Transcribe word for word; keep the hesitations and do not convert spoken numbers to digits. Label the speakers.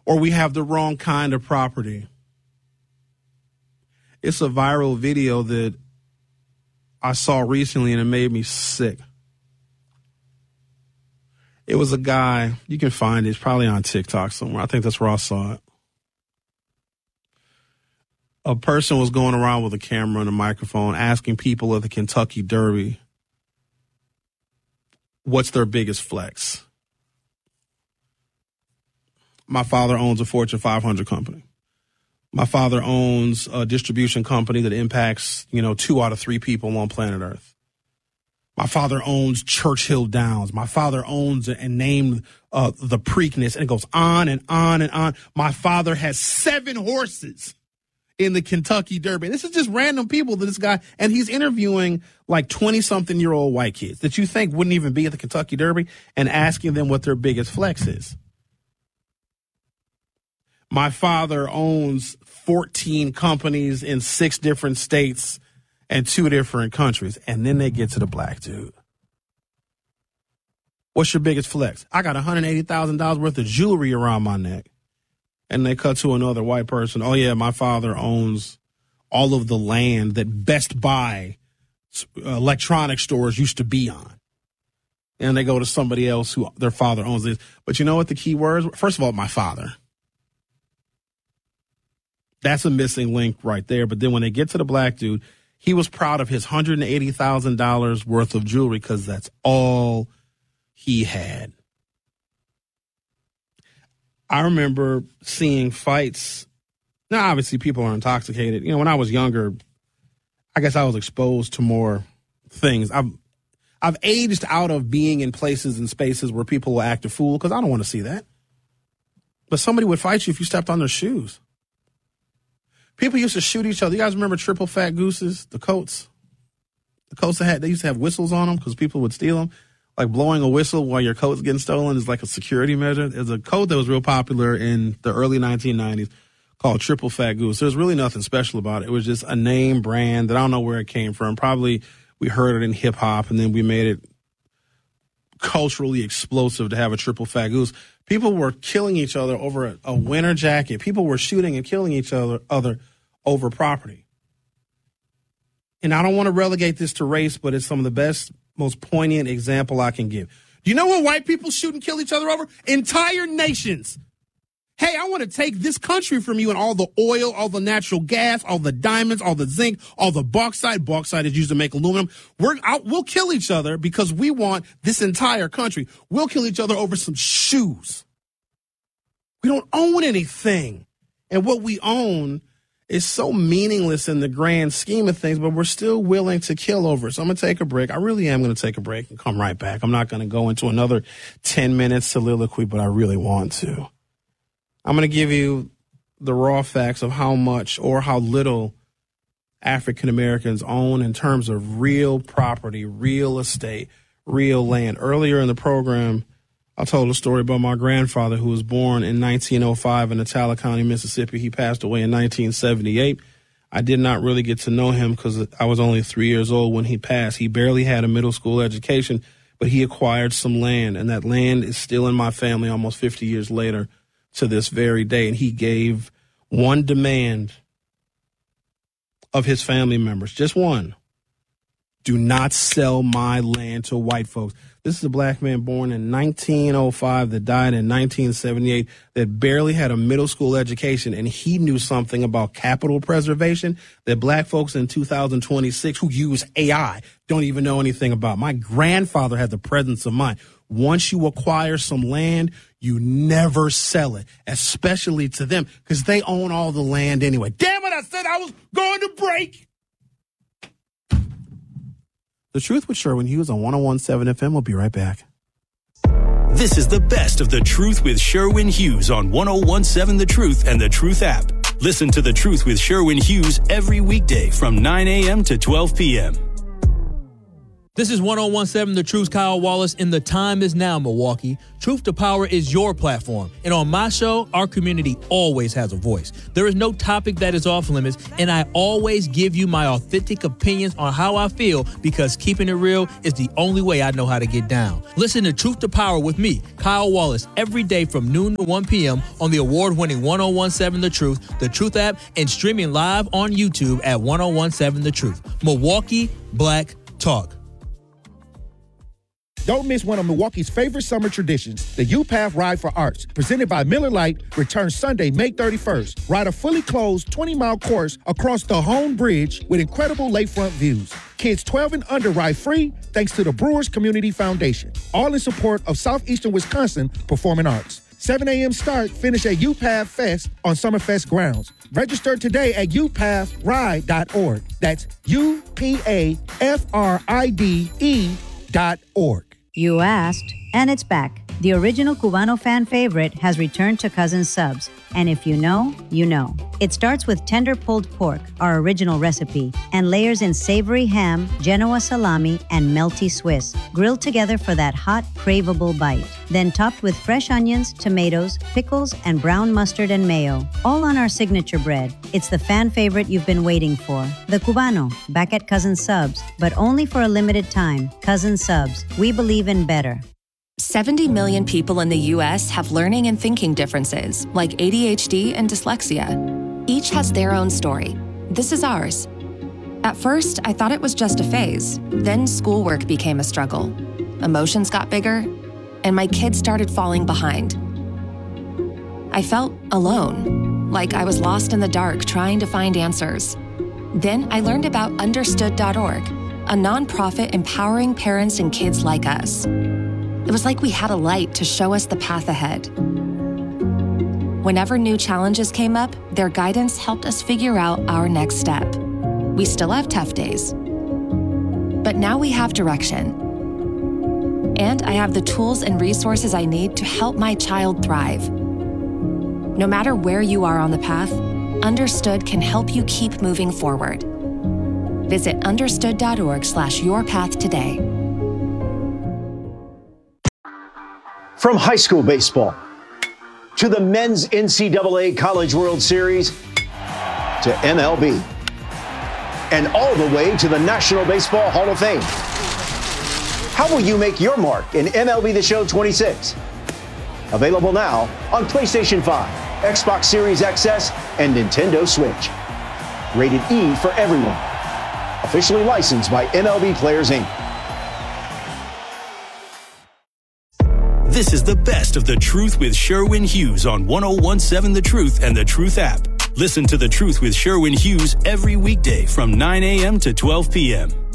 Speaker 1: or we have the wrong kind of property. It's a viral video that I saw recently, and it made me sick. It was a guy, you can find it, it's probably on TikTok somewhere. I think that's where I saw it. A person was going around with a camera and a microphone asking people at the Kentucky Derby what's their biggest flex. My father owns a Fortune five hundred company. My father owns a distribution company that impacts, you know, two out of three people on planet Earth. My father owns Churchill Downs. My father owns and named uh, the Preakness, and it goes on and on and on. My father has seven horses in the Kentucky Derby. And this is just random people that this guy, and he's interviewing like twenty-something-year-old white kids that you think wouldn't even be at the Kentucky Derby and asking them what their biggest flex is. My father owns fourteen companies in six different states and two different countries. And then they get to the black dude. What's your biggest flex? I got one hundred eighty thousand dollars worth of jewelry around my neck. And they cut to another white person. Oh, yeah, my father owns all of the land that Best Buy electronic stores used to be on. And they go to somebody else who their father owns this. But you know what the key words were? First of all, my father. That's a missing link right there. But then when they get to the black dude, he was proud of his one hundred eighty thousand dollars worth of jewelry because that's all he had. I remember seeing fights. Now, obviously, people are intoxicated. You know, when I was younger, I guess I was exposed to more things. I've I've aged out of being in places and spaces where people will act a fool because I don't want to see that. But somebody would fight you if you stepped on their shoes. People used to shoot each other. You guys remember Triple Fat Gooses, the coats? The coats that had, they used to have whistles on them because people would steal them. Like blowing a whistle while your coat's getting stolen is like a security measure. There's a coat that was real popular in the early nineteen nineties called Triple Fat Goose. There's really nothing special about it. It was just a name brand that I don't know where it came from. Probably we heard it in hip hop and then we made it culturally explosive to have a Triple Fat Goose. People were killing each other over a, a winter jacket. People were shooting and killing each other, other over property. And I don't want to relegate this to race, but it's some of the best, most poignant example I can give. Do you know what white people shoot and kill each other over? Entire nations. Hey, I want to take this country from you and all the oil, all the natural gas, all the diamonds, all the zinc, all the bauxite. Bauxite is used to make aluminum. We're out, we'll kill each other because we want this entire country. We'll kill each other over some shoes. We don't own anything. And what we own is so meaningless in the grand scheme of things, but we're still willing to kill over it. So I'm going to take a break. I really am going to take a break and come right back. I'm not going to go into another ten minutes soliloquy, but I really want to. I'm going to give you the raw facts of how much or how little African Americans own in terms of real property, real estate, real land. Earlier in the program, I told a story about my grandfather who was born in nineteen oh five in Itala County, Mississippi. He passed away in nineteen seventy-eight. I did not really get to know him because I was only three years old when he passed. He barely had a middle school education, but he acquired some land, and that land is still in my family almost fifty years later to this very day. And he gave one demand of his family members, just one. Do not sell my land to white folks. This is a black man born in nineteen oh five that died in nineteen seventy-eight that barely had a middle school education, and he knew something about capital preservation that black folks in two thousand twenty-six who use A I don't even know anything about. My grandfather had the presence of mind. Once you acquire some land, you never sell it, especially to them, because they own all the land anyway. Damn it, I said I was going to break. The Truth with Sherwin Hughes on one oh one point seven F M. We'll be right back.
Speaker 2: This is the best of The Truth with Sherwin Hughes on one oh one point seven The Truth and The Truth app. Listen to The Truth with Sherwin Hughes every weekday from nine a.m. to twelve p.m.
Speaker 3: This is one oh one seven The Truth's Kyle Wallace, and the time is now, Milwaukee. Truth to Power is your platform, and on my show, our community always has a voice. There is no topic that is off limits, and I always give you my authentic opinions on how I feel, because keeping it real is the only way I know how to get down. Listen to Truth to Power with me, Kyle Wallace, every day from noon to one p.m. on the award-winning one oh one seven The Truth, The Truth app, and streaming live on YouTube at one oh one seven The Truth. Milwaukee Black Talk.
Speaker 4: Don't miss one of Milwaukee's favorite summer traditions, the U-Path Ride for Arts, presented by Miller Lite, returns Sunday, May thirty-first. Ride a fully closed twenty-mile course across the Hone Bridge with incredible lakefront views. Kids twelve and under ride free thanks to the Brewers Community Foundation. All in support of Southeastern Wisconsin Performing Arts. seven a.m. start, finish at U-Path Fest on Summerfest grounds. Register today at u path ride dot org. That's U P A F R I D E dot org.
Speaker 5: You asked, and it's back. The original Cubano fan favorite has returned to Cousins Subs. And if you know, you know. It starts with tender pulled pork, our original recipe, and layers in savory ham, Genoa salami, and melty Swiss, grilled together for that hot, craveable bite. Then topped with fresh onions, tomatoes, pickles, and brown mustard and mayo, all on our signature bread. It's the fan favorite you've been waiting for. The Cubano, back at Cousins Subs, but only for a limited time. Cousins Subs, we believe in better.
Speaker 6: seventy million people in the U S have learning and thinking differences, like A D H D and dyslexia. Each has their own story. This is ours. At first, I thought it was just a phase. Then schoolwork became a struggle. Emotions got bigger, and my kids started falling behind. I felt alone, like I was lost in the dark trying to find answers. Then I learned about understood dot org, a nonprofit empowering parents and kids like us. It was like we had a light to show us the path ahead. Whenever new challenges came up, their guidance helped us figure out our next step. We still have tough days, but now we have direction. And I have the tools and resources I need to help my child thrive. No matter where you are on the path, Understood can help you keep moving forward. Visit understood dot org slash your path today.
Speaker 7: From high school baseball to the men's N C double A College World Series to M L B and all the way to the National Baseball Hall of Fame. How will you make your mark in M L B The Show twenty-six? Available now on PlayStation five, Xbox Series X S, and Nintendo Switch. Rated E for everyone. Officially licensed by M L B Players, Incorporated.
Speaker 2: This is the best of The Truth with Sherwin Hughes on one oh one seven The Truth and The Truth app. Listen to The Truth with Sherwin Hughes every weekday from nine a.m. to twelve p.m.